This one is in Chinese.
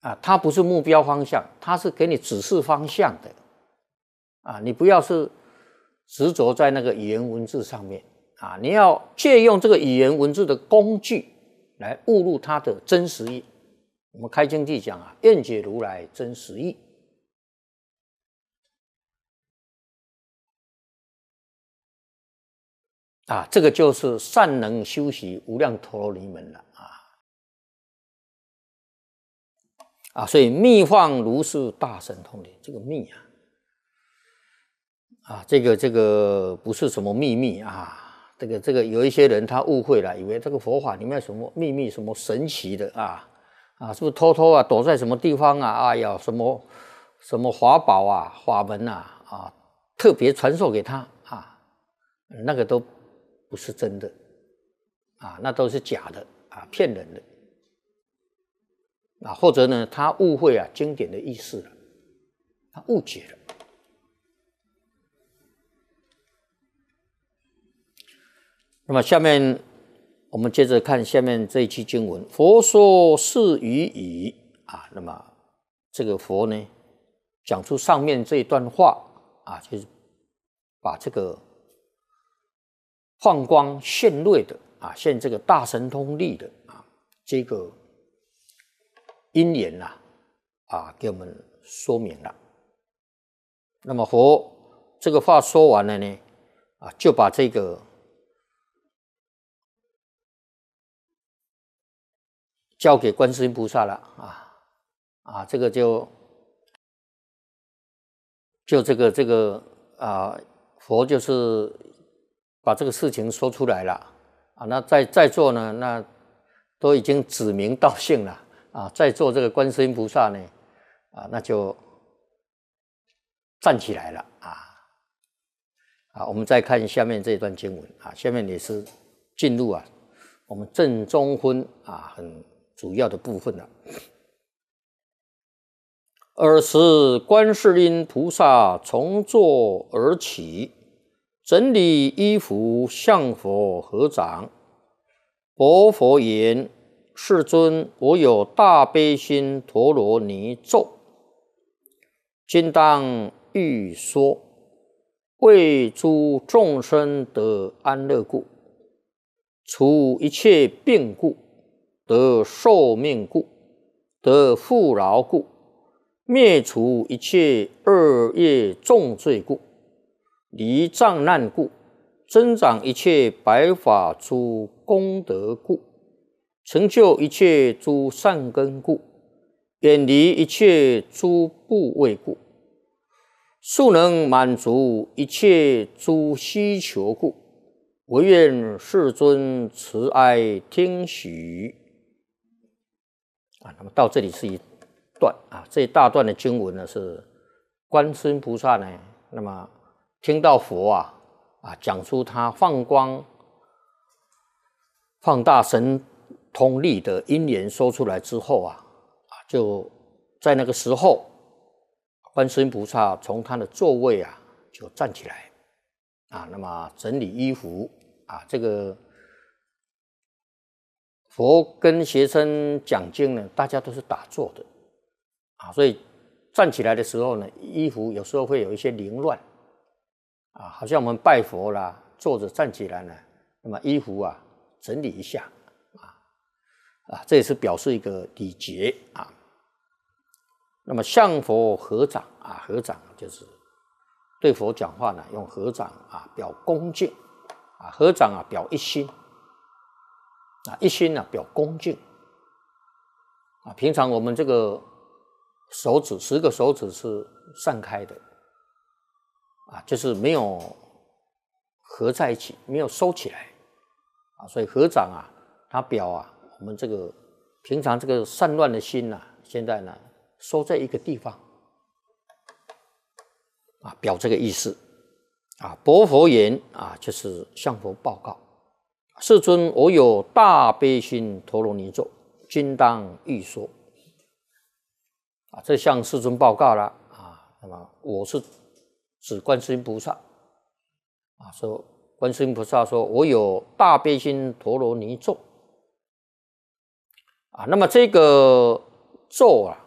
啊，它不是目标方向，它是给你指示方向的啊，你不要是执着在那个语言文字上面啊，你要借用这个语言文字的工具来悟入它的真实意。我们开经记讲啊，愿解如来真实意。啊，这个就是善能修习无量陀罗尼门了啊！所以密放如是大神通力，这个密这个不是什么秘密啊！这个有一些人他误会了，以为这个佛法里面有什么秘密、什么神奇的是不是偷偷躲在什么地方哎呀，什么法宝法门特别传授给他那个都不是真的那都是假的骗人的或者呢，他误会经典的意思了，他误解了。那么下面我们接着看下面这一期经文，佛说是语已那么这个佛呢讲出上面这一段话就是把这个放光现瑞的现这个大神通力的这个因缘给我们说明了。那么佛这个话说完了呢就把这个交给观世音菩萨了这个就这个佛就是把这个事情说出来了那在座呢，那都已经指名道姓了在座这个观世音菩萨呢那就站起来了我们再看下面这段经文下面也是进入我们正中分很主要的部分了。尔时观世音菩萨从座而起，整理衣服，向佛合掌。薄佛言：世尊，我有大悲心陀罗尼咒，今当欲说，为诸众生得安乐故，除一切病故，得寿命故，得富饶故，灭除一切恶业重罪故，离障难故，增长一切白法诸功德故，成就一切诸善根故，远离一切诸怖畏故，速能满足一切诸需求故，唯愿世尊慈哀听许。那么到这里是一段这一大段的经文呢，是观世音菩萨呢，那么听到佛讲出他放光放大神通力的因缘说出来之后就在那个时候，观世音菩萨从他的座位就站起来那么整理衣服这个佛跟学生讲经呢，大家都是打坐的所以站起来的时候呢，衣服有时候会有一些凌乱好像我们拜佛啦，坐着站起来呢，那么衣服整理一下这也是表示一个礼节那么向佛合掌合掌就是对佛讲话呢，用合掌表恭敬合掌表一心一心表恭敬平常我们这个手指10个手指是散开的就是没有合在一起，没有收起来所以合掌它表我们这个平常这个散乱的心现在呢收在一个地方表这个意思薄佛言就是向佛报告，世尊，我有大悲心陀罗尼咒，今当欲说这向世尊报告了那么我是指观世音菩萨说观世音菩萨说我有大悲心陀罗尼咒那么这个咒